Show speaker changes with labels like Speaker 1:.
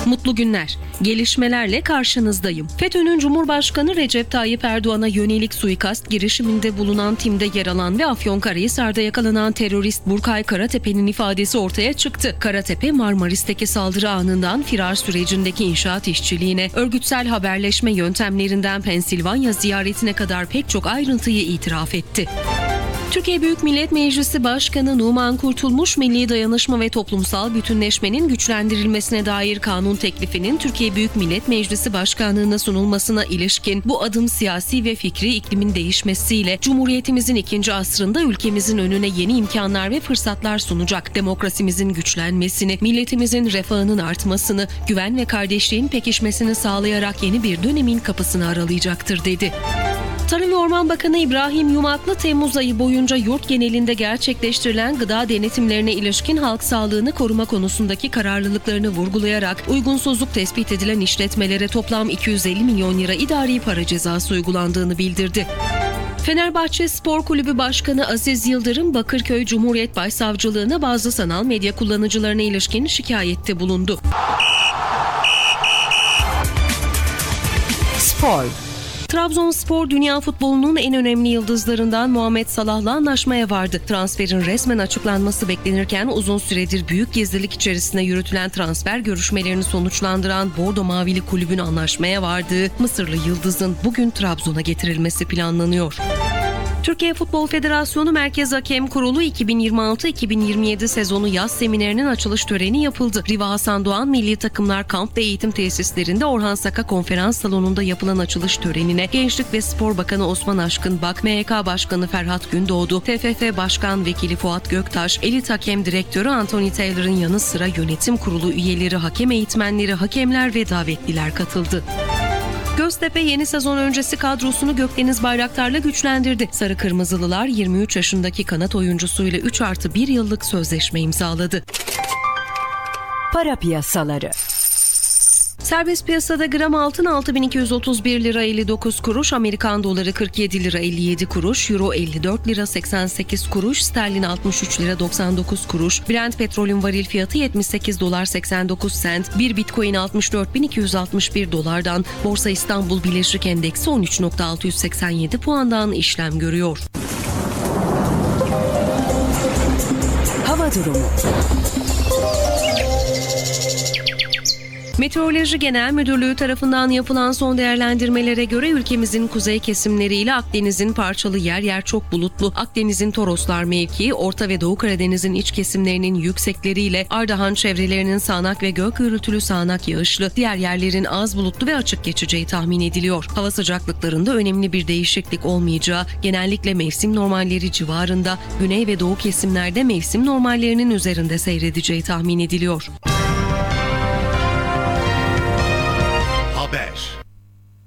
Speaker 1: Mutlu günler. Gelişmelerle karşınızdayım. FETÖ'nün Cumhurbaşkanı Recep Tayyip Erdoğan'a yönelik suikast girişiminde bulunan timde yer alan ve Afyonkarahisar'da yakalanan terörist Burkay Karatepe'nin ifadesi ortaya çıktı. Karatepe, Marmaris'teki saldırı anından firar sürecindeki inşaat işçiliğine, örgütsel haberleşme yöntemlerinden Pensilvanya ziyaretine kadar pek çok ayrıntıyı itiraf etti. Türkiye Büyük Millet Meclisi Başkanı Numan Kurtulmuş, milli dayanışma ve toplumsal bütünleşmenin güçlendirilmesine dair kanun teklifinin Türkiye Büyük Millet Meclisi Başkanlığı'na sunulmasına ilişkin bu adım siyasi ve fikri iklimin değişmesiyle Cumhuriyetimizin ikinci asrında ülkemizin önüne yeni imkanlar ve fırsatlar sunacak, demokrasimizin güçlenmesini, milletimizin refahının artmasını, güven ve kardeşliğin pekişmesini sağlayarak yeni bir dönemin kapısını aralayacaktır dedi. Tarım ve Orman Bakanı İbrahim Yumaklı, Temmuz ayı boyunca yurt genelinde gerçekleştirilen gıda denetimlerine ilişkin halk sağlığını koruma konusundaki kararlılıklarını vurgulayarak uygunsuzluk tespit edilen işletmelere toplam 250 milyon lira idari para cezası uygulandığını bildirdi. Fenerbahçe Spor Kulübü Başkanı Aziz Yıldırım, Bakırköy Cumhuriyet Başsavcılığına bazı sanal medya kullanıcılarına ilişkin şikayette bulundu.
Speaker 2: Spor.
Speaker 1: Trabzonspor, dünya futbolunun en önemli yıldızlarından Muhammed Salah'la anlaşmaya vardı. Transferin resmen açıklanması beklenirken uzun süredir büyük gizlilik içerisinde yürütülen transfer görüşmelerini sonuçlandıran Bordo Mavili kulübün anlaşmaya vardığı Mısırlı yıldızın bugün Trabzon'a getirilmesi planlanıyor. Türkiye Futbol Federasyonu Merkez Hakem Kurulu 2026-2027 sezonu yaz seminerinin açılış töreni yapıldı. Riva Hasan Doğan Milli Takımlar Kamp ve Eğitim Tesislerinde Orhan Saka Konferans Salonu'nda yapılan açılış törenine Gençlik ve Spor Bakanı Osman Aşkınbak, MHK Başkanı Ferhat Gündoğdu, TFF Başkan Vekili Fuat Göktaş, Elit Hakem Direktörü Anthony Taylor'ın yanı sıra yönetim kurulu üyeleri, hakem eğitmenleri, hakemler ve davetliler katıldı. Göztepe yeni sezon öncesi kadrosunu Gökdeniz Bayraktar'la güçlendirdi. Sarı Kırmızılılar 23 yaşındaki kanat oyuncusuyla 3+1 yıllık sözleşme imzaladı.
Speaker 2: Para piyasaları.
Speaker 1: Serbest piyasada gram altın 6.231 lira 59 kuruş, Amerikan doları 47 lira 57 kuruş, euro 54 lira 88 kuruş, sterlin 63 lira 99 kuruş, Brent petrolün varil fiyatı 78 dolar 89 sent, bir bitcoin 64.261 dolardan, Borsa İstanbul Birleşik Endeksi 13.687 puandan işlem görüyor.
Speaker 2: Hava durumu.
Speaker 1: Meteoroloji Genel Müdürlüğü tarafından yapılan son değerlendirmelere göre ülkemizin kuzey kesimleriyle Akdeniz'in parçalı yer yer çok bulutlu, Akdeniz'in Toroslar mevkii, Orta ve Doğu Karadeniz'in iç kesimlerinin yüksekleriyle Ardahan çevrelerinin sağanak ve gök gürültülü sağanak yağışlı, diğer yerlerin az bulutlu ve açık geçeceği tahmin ediliyor. Hava sıcaklıklarında önemli bir değişiklik olmayacağı, genellikle mevsim normalleri civarında, güney ve doğu kesimlerde mevsim normallerinin üzerinde seyredeceği tahmin ediliyor.
Speaker 3: Haber.